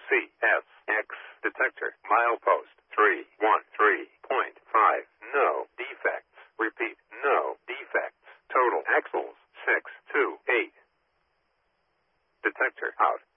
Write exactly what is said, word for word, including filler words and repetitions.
C S X detector. Milepost three one three point five. No defects. Repeat, no defects. Total axles six two eight. Detector out.